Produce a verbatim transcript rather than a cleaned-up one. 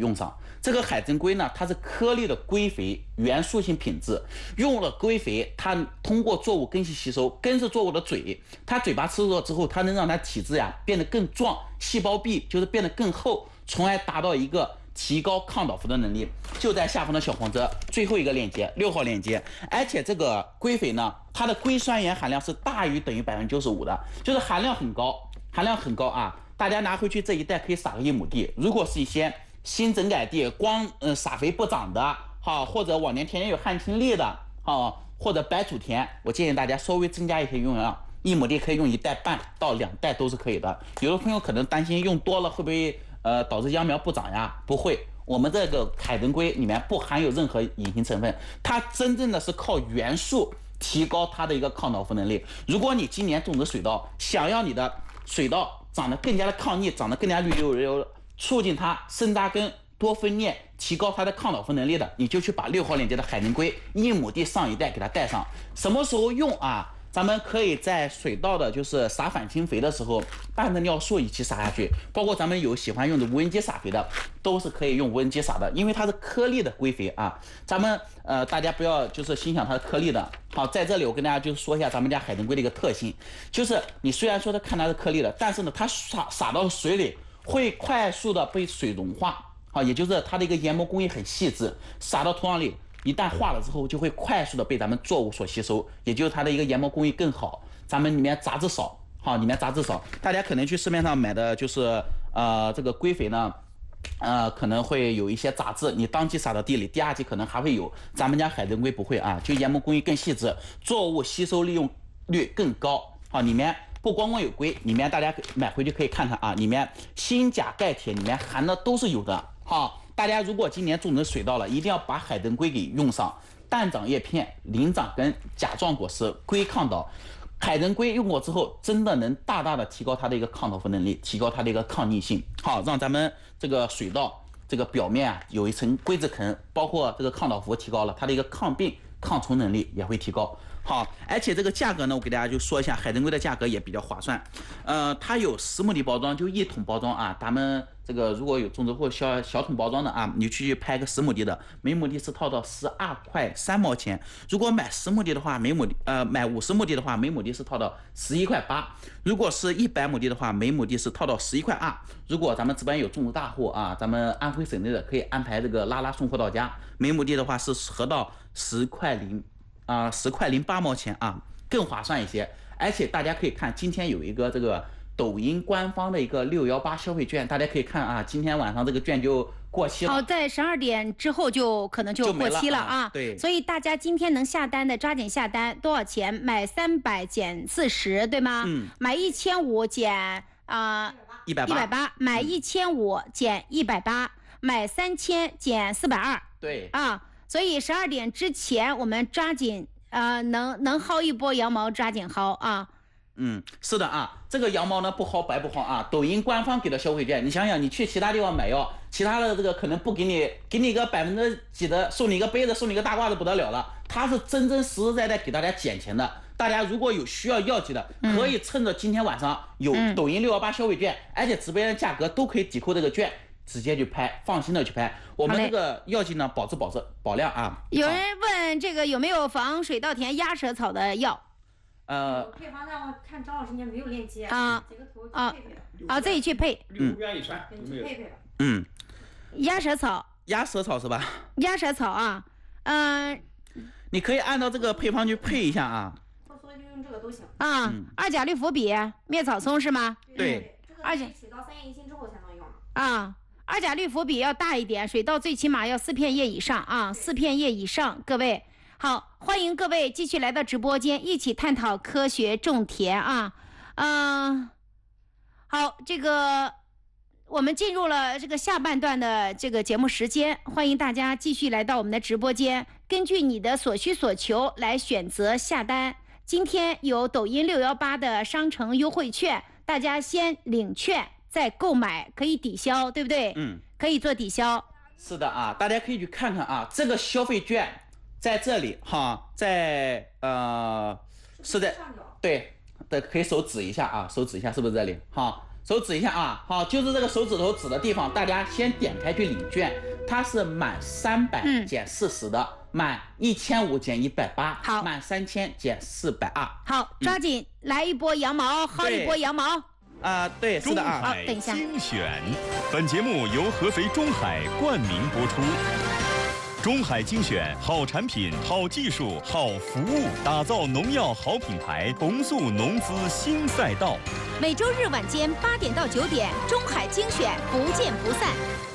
用上。这个海参龟呢，它是颗粒的龟肥原塑性品质，用了龟肥，它通过作物根系吸收，根是作物的嘴，它嘴巴吃了之后，它能让它体质呀变得更壮，细胞壁就是变得更厚，从而达到一个提高抗倒伏的能力。就在下方的小黄车最后一个链接，六号链接。而且这个龟肥呢，它的硅酸盐含量是大于等于百分之九十五的，就是含量很高，含量很高啊！大家拿回去这一袋可以撒个一亩地。如果是一些新整改地，光嗯撒肥不长的，好，或者往年田间有旱青粒的，好，或者白土田，我建议大家稍微增加一些用量，一亩地可以用一袋半到两袋都是可以的。有的朋友可能担心用多了会不会呃导致秧苗不长呀？不会，我们这个海参龟里面不含有任何隐形成分，它真正的是靠元素提高它的一个抗倒伏能力。如果你今年种植水稻，想要你的水稻长得更加的抗逆，长得更加绿油油，促进它生扎根、多分裂，提高它的抗倒伏能力的，你就去把六号链接的海参龟一亩地上一袋给它带上。什么时候用啊？咱们可以在水稻的就是撒反青肥的时候，伴着尿素一起撒下去。包括咱们有喜欢用的无人机撒肥的，都是可以用无人机撒的，因为它是颗粒的龟肥啊。咱们呃大家不要就是欣赏它的颗粒的。好，在这里我跟大家就说一下咱们家海参龟的一个特性，就是你虽然说它看它是颗粒的，但是呢它撒撒到水里会快速的被水融化，好，也就是它的一个研磨工艺很细致，撒到土壤里。一旦化了之后，就会快速的被咱们作物所吸收，也就是它的一个研磨工艺更好。咱们里面杂质少，好，里面杂质少。大家可能去市面上买的就是呃这个龟肥呢，呃可能会有一些杂质，你当季撒到地里，第二季可能还会有。咱们家海参龟不会啊，就研磨工艺更细致，作物吸收利用率更高。好，里面不光光有硅，里面大家买回去可以看看啊，里面锌钾钙铁里面含的都是有的。好。大家如果今年种植水稻了，一定要把海参龟给用上，淡长叶片、鳞长根、甲状果实、硅抗倒。海参龟用过之后，真的能大大的提高它的一个抗倒伏能力，提高它的一个抗逆性。好，让咱们这个水稻这个表面啊有一层硅质层，包括这个抗倒伏提高了，它的一个抗病、抗虫能力也会提高。好，而且这个价格呢，我给大家就说一下，海参龟的价格也比较划算。呃，它有十亩地包装，就一桶包装啊。咱们这个如果有种植户小小桶包装的啊，你去拍个十亩地的，每亩地是套到十二块三毛钱。如果买十亩地的话，每亩地呃买五十亩地的话，每亩地是套到十一块八。如果是一百亩地的话，每亩地是套到十一块二。如果咱们这边有种植大户啊，咱们安徽省内的可以安排这个拉拉送货到家，每亩地的话是合到十块零。啊、呃，十块零八毛钱啊，更划算一些。而且大家可以看，今天有一个这个抖音官方的一个六幺八消费券，大家可以看啊，今天晚上这个券就过期了。 好，在十二点之后就可能就过期了啊。 啊对， 所以大家今天能下单的抓紧下单。多少钱？买三百减四十，对吗？ 嗯。 买一千五减啊一百八， 一百八，买一千五减一百八，买三千减四百二。 对啊。所以十二点之前我们抓紧，呃，能能薅一波羊毛，抓紧薅啊！ 嗯，是的啊，这个羊毛呢不薅白不薅啊。抖音官方给的消费券，你想想，你去其他地方买药，其他的这个可能不给你，给你个百分之几的，送你一个杯子，送你一个大褂子不得了了。他是真真实实在在给大家减钱的。大家如果有需要药剂的，可以趁着今天晚上有抖音六幺八消费券，而且直播间的价格都可以抵扣这个券。直接去拍，放心的去拍。我们这个药剂呢，保质保质保量啊。 有人问这个有没有防水稻田鸭舌草的药？ 呃， 配方让我看张老师，你没有链接啊？ 截个图啊啊，自己去配。 六元一串， 你去配配吧。 嗯， 鸭舌草。 鸭舌草是吧？ 鸭舌草啊，嗯、呃， 你可以按照这个配方去配一下啊。 到时候就用这个都行。 啊， 嗯、 二甲氯氟比、灭草松是吗？ 对。 而且水稻三叶一心之后才能用。 啊。二甲氯氟比要大一点，水稻最起码要四片叶以上啊，四片叶以上。各位好，欢迎各位继续来到直播间，一起探讨科学种田啊。嗯、呃，好，这个我们进入了这个下半段的这个节目时间，欢迎大家继续来到我们的直播间，根据你的所需所求来选择下单。今天有抖音六幺八的商城优惠券，大家先领券。再购买可以抵消，对不对？ 嗯， 可以做抵消。 是的啊，大家可以去看看啊，这个消费券在这里哈，在呃是在对的，可以手指一下啊，手指一下是不是这里？哈， 手指一下啊，好，就是这个手指头指的地方，大家先点开去领券，它是满三百减四十的，嗯、满一千五减一百八， 好， 满三千减四百二。 好，抓紧、嗯、来一波羊毛，薅一波羊毛。 啊、呃，对，是的啊。 好，等一下。 精选，本节目由合肥中海冠名播出。中海精选，好产品、好技术、好服务，打造农药好品牌，重塑农资新赛道。 每周日晚间八点到九点，中海精选不见不散。